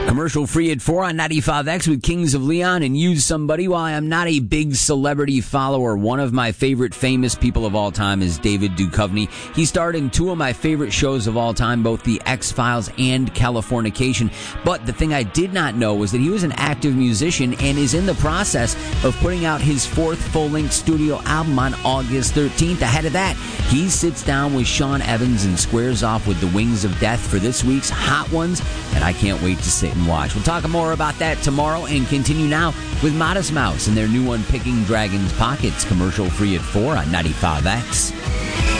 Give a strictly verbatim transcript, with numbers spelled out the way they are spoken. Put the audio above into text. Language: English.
Commercial free at four on ninety-five X with Kings of Leon and Use Somebody. While I am not a big celebrity follower, one of my favorite famous people of all time is David Duchovny. He starred in two of my favorite shows of all time, both The X-Files and Californication. But the thing I did not know was that he was an active musician and is in the process of putting out his fourth full-length studio album on August thirteenth. Ahead of that, he sits down with Sean Evans and squares off with The Wings of Death for this week's Hot Ones, and I can't wait to sit and watch. We'll talk more about that tomorrow and continue now with Modest Mouse and their new one, Picking Dragons Pockets, commercial free at four on ninety-five X.